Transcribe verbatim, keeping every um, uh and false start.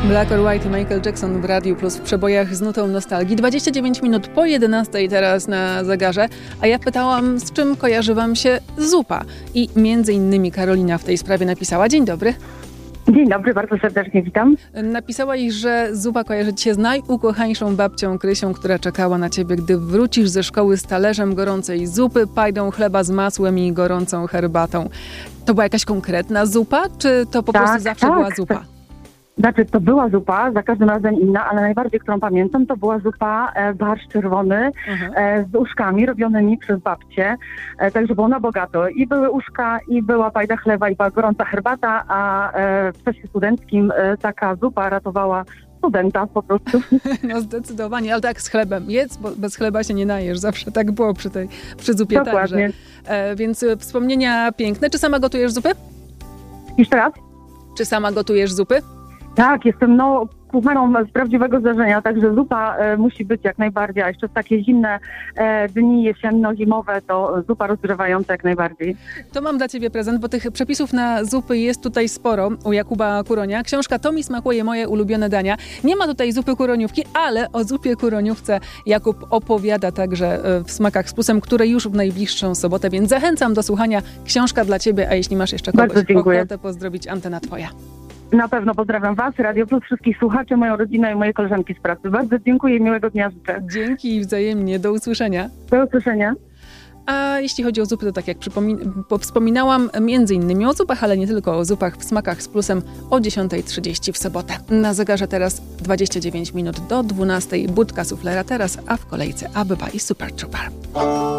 Black or White i Michael Jackson w Radiu Plus w przebojach z nutą nostalgii. dwadzieścia dziewięć minut po jedenastej teraz na zegarze, a ja pytałam, z czym kojarzy wam się zupa. I między innymi Karolina w tej sprawie napisała. Dzień dobry. Dzień dobry, bardzo serdecznie witam. Napisałaś, że zupa kojarzy ci się z najukochańszą babcią Krysią, która czekała na ciebie, gdy wrócisz ze szkoły z talerzem gorącej zupy, pajdą chleba z masłem i gorącą herbatą. To była jakaś konkretna zupa, czy to po tak, prostu zawsze tak, była zupa? Znaczy, to była zupa, za każdym razem inna, ale najbardziej, którą pamiętam, to była zupa e, barszcz czerwony e, z uszkami robionymi przez babcię, e, także było na bogato. I były uszka, i była pajda chleba, i była gorąca herbata, a e, w czasie studenckim e, taka zupa ratowała studenta po prostu. No zdecydowanie, ale tak z chlebem. Jedz, bo bez chleba się nie najesz. Zawsze tak było przy tej przy zupie. Dokładnie. Także. E, więc wspomnienia piękne. Czy sama gotujesz zupy? Jeszcze raz? Czy sama gotujesz zupy? Tak, jestem no kucharą z prawdziwego zdarzenia, także zupa e, musi być jak najbardziej, a jeszcze w takie zimne e, dni jesienno-zimowe to zupa rozgrzewająca jak najbardziej. To mam dla ciebie prezent, bo tych przepisów na zupy jest tutaj sporo u Jakuba Kuronia. Książka To mi smakuje, moje ulubione dania. Nie ma tutaj zupy kuroniówki, ale o zupie kuroniówce Jakub opowiada także w Smakach z Plusem, które już w najbliższą sobotę, więc zachęcam do słuchania. Książka dla ciebie, a jeśli masz jeszcze kogoś ochotę pozdrowić, antena twoja. Na pewno pozdrawiam was, Radio Plus, wszystkich słuchaczy, moją rodzinę i moje koleżanki z pracy. Bardzo dziękuję i miłego dnia życzę. Dzięki i wzajemnie. Do usłyszenia. Do usłyszenia. A jeśli chodzi o zupy, to tak jak wspominałam, między innymi o zupach, ale nie tylko o zupach w Smakach z Plusem o dziesiąta trzydzieści w sobotę. Na zegarze teraz dwadzieścia dziewięć minut do dwunastej. Budka suflera teraz, a w kolejce Abba i Super Trooper.